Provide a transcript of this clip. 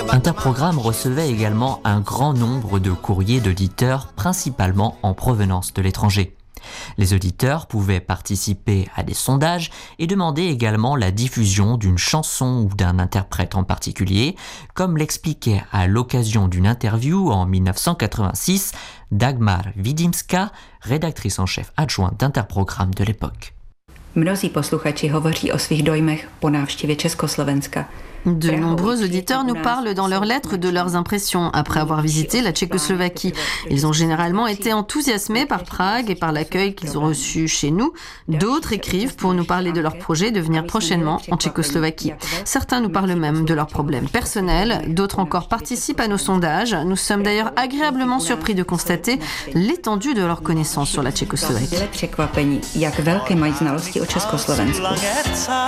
Interprogramme recevait également un grand nombre de courriers d'auditeurs, principalement en provenance de l'étranger. Les auditeurs pouvaient participer à des sondages et demander également la diffusion d'une chanson ou d'un interprète en particulier, comme l'expliquait à l'occasion d'une interview en 1986 Dagmar Widimska, rédactrice en chef adjointe d'Interprogramme de l'époque. Mnozí posluchači hovoří o svých dojmech po návštěvě Československa. De nombreux auditeurs nous parlent dans leurs lettres de leurs impressions après avoir visité la Tchécoslovaquie. Ils ont généralement été enthousiasmés par Prague et par l'accueil qu'ils ont reçu chez nous. D'autres écrivent pour nous parler de leur projet de venir prochainement en Tchécoslovaquie. Certains nous parlent même de leurs problèmes personnels, d'autres encore participent à nos sondages. Nous sommes d'ailleurs agréablement surpris de constater l'étendue de leurs connaissances sur la Tchécoslovaquie.